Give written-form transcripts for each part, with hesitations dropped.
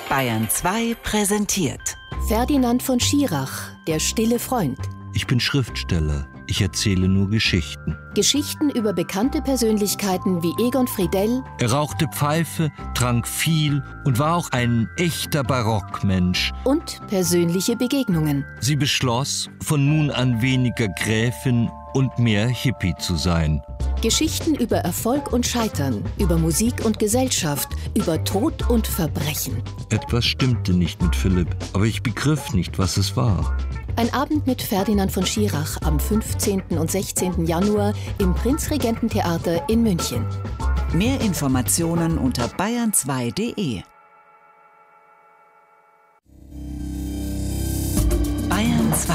Bayern 2 präsentiert Ferdinand von Schirach, der stille Freund. Ich bin Schriftsteller. Ich erzähle nur Geschichten. Geschichten über bekannte Persönlichkeiten wie Egon Friedell. Er rauchte Pfeife, trank viel und war auch ein echter Barockmensch. Und persönliche Begegnungen. Sie beschloss, von nun an weniger Gräfin und mehr Hippie zu sein. Geschichten über Erfolg und Scheitern, über Musik und Gesellschaft, über Tod und Verbrechen. Etwas stimmte nicht mit Philipp, aber ich begriff nicht, was es war. Ein Abend mit Ferdinand von Schirach am 15. und 16. Januar im Prinzregententheater in München. Mehr Informationen unter bayern2.de. Bayern 2.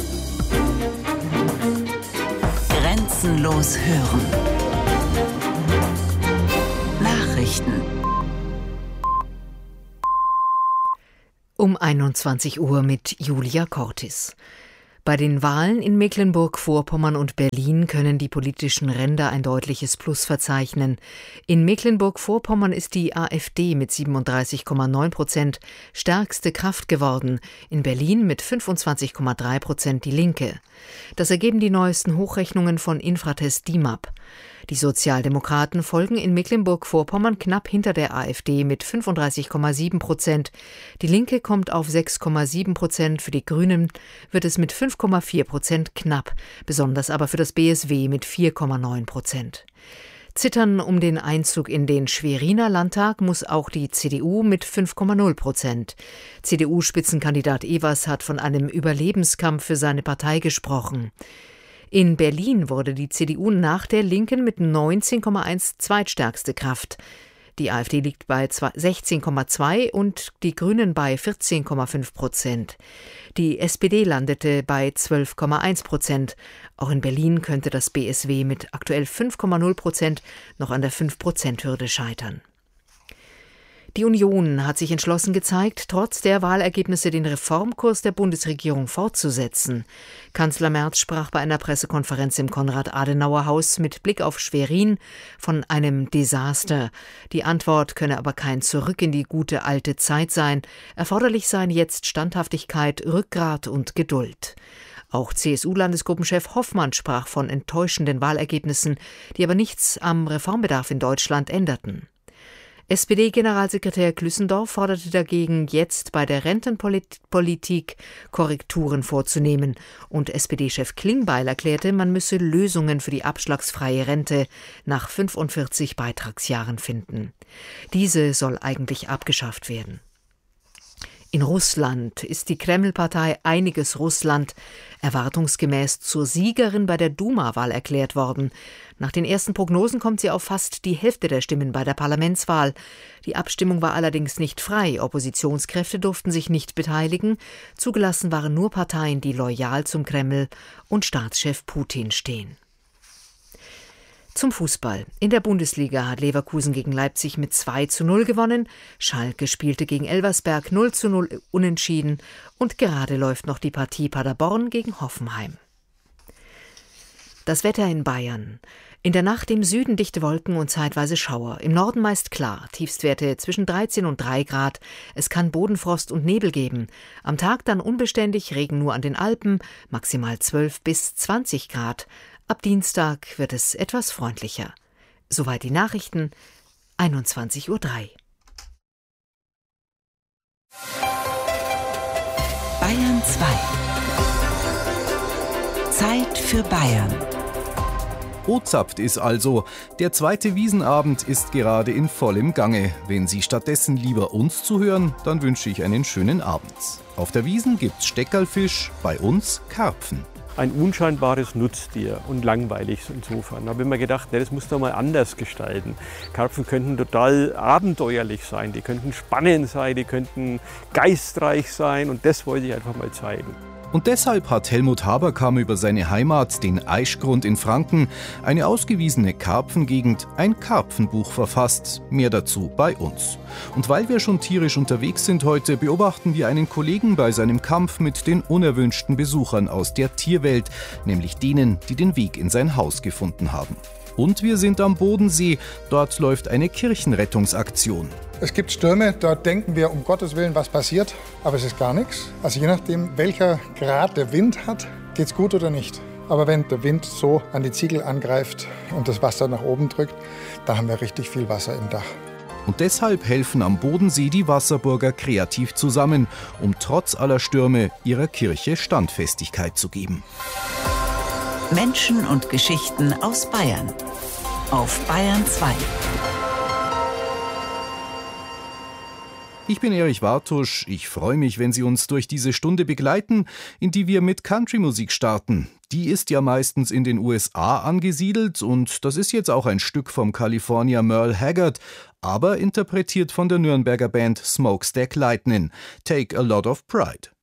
Grenzenlos hören. Nachrichten. Um 21 Uhr mit Julia Cortis. Bei den Wahlen in Mecklenburg-Vorpommern und Berlin können die politischen Ränder ein deutliches Plus verzeichnen. In Mecklenburg-Vorpommern ist die AfD mit 37,9% stärkste Kraft geworden, in Berlin mit 25,3% die Linke. Das ergeben die neuesten Hochrechnungen von Infratest DIMAP. Die Sozialdemokraten folgen in Mecklenburg-Vorpommern knapp hinter der AfD mit 35,7%. Die Linke kommt auf 6,7%. Für die Grünen wird es mit 5,4% knapp, besonders aber für das BSW mit 4,9%. Zittern um den Einzug in den Schweriner Landtag muss auch die CDU mit 5,0%. CDU-Spitzenkandidat Evers hat von einem Überlebenskampf für seine Partei gesprochen. In Berlin wurde die CDU nach der Linken mit 19,1 zweitstärkste Kraft. Die AfD liegt bei 16,2 und die Grünen bei 14,5%. Die SPD landete bei 12,1%. Auch in Berlin könnte das BSW mit aktuell 5,0% noch an der 5%-Hürde scheitern. Die Union hat sich entschlossen gezeigt, trotz der Wahlergebnisse den Reformkurs der Bundesregierung fortzusetzen. Kanzler Merz sprach bei einer Pressekonferenz im Konrad-Adenauer-Haus mit Blick auf Schwerin von einem Desaster. Die Antwort könne aber kein Zurück in die gute alte Zeit sein. Erforderlich seien jetzt Standhaftigkeit, Rückgrat und Geduld. Auch CSU-Landesgruppenchef Hoffmann sprach von enttäuschenden Wahlergebnissen, die aber nichts am Reformbedarf in Deutschland änderten. SPD-Generalsekretär Glüssendorf forderte dagegen, jetzt bei der Rentenpolitik Korrekturen vorzunehmen. Und SPD-Chef Klingbeil erklärte, man müsse Lösungen für die abschlagsfreie Rente nach 45 Beitragsjahren finden. Diese soll eigentlich abgeschafft werden. In Russland ist die Kreml-Partei Einiges Russland erwartungsgemäß zur Siegerin bei der Duma-Wahl erklärt worden. Nach den ersten Prognosen kommt sie auf fast die Hälfte der Stimmen bei der Parlamentswahl. Die Abstimmung war allerdings nicht frei. Oppositionskräfte durften sich nicht beteiligen. Zugelassen waren nur Parteien, die loyal zum Kreml und Staatschef Putin stehen. Zum Fußball. In der Bundesliga hat Leverkusen gegen Leipzig mit 2:0 gewonnen. Schalke spielte gegen Elversberg 0:0 unentschieden. Und gerade läuft noch die Partie Paderborn gegen Hoffenheim. Das Wetter in Bayern. In der Nacht im Süden dichte Wolken und zeitweise Schauer. Im Norden meist klar. Tiefstwerte zwischen 13 und 3 Grad. Es kann Bodenfrost und Nebel geben. Am Tag dann unbeständig, Regen nur an den Alpen. Maximal 12 bis 20 Grad. Ab Dienstag wird es etwas freundlicher. Soweit die Nachrichten, 21:03 Uhr. Bayern 2. Zeit für Bayern. O-Zapft ist also. Der zweite Wiesenabend ist gerade in vollem Gange. Wenn Sie stattdessen lieber uns zuhören, dann wünsche ich einen schönen Abend. Auf der Wiesn gibt's Steckerlfisch, bei uns Karpfen. Ein unscheinbares Nutztier und langweilig insofern. Da habe ich mir gedacht, das muss doch mal anders gestalten. Karpfen könnten total abenteuerlich sein, die könnten spannend sein, die könnten geistreich sein und das wollte ich einfach mal zeigen. Und deshalb hat Helmut Haberkamp über seine Heimat, den Aischgrund in Franken, eine ausgewiesene Karpfengegend, ein Karpfenbuch verfasst. Mehr dazu bei uns. Und weil wir schon tierisch unterwegs sind heute, beobachten wir einen Kollegen bei seinem Kampf mit den unerwünschten Besuchern aus der Tierwelt, nämlich denen, die den Weg in sein Haus gefunden haben. Und wir sind am Bodensee. Dort läuft eine Kirchenrettungsaktion. Es gibt Stürme, da denken wir, um Gottes Willen, was passiert, aber es ist gar nichts. Also je nachdem, welcher Grad der Wind hat, geht's gut oder nicht. Aber wenn der Wind so an die Ziegel angreift und das Wasser nach oben drückt, da haben wir richtig viel Wasser im Dach. Und deshalb helfen am Bodensee die Wasserburger kreativ zusammen, um trotz aller Stürme ihrer Kirche Standfestigkeit zu geben. Menschen und Geschichten aus Bayern. Auf Bayern 2. Ich bin Erich Wartusch. Ich freue mich, wenn Sie uns durch diese Stunde begleiten, in die wir mit Country-Musik starten. Die ist ja meistens in den USA angesiedelt und das ist jetzt auch ein Stück vom Kalifornier Merle Haggard, aber interpretiert von der Nürnberger Band Smokestack Lightning. Take a Lot of Pride.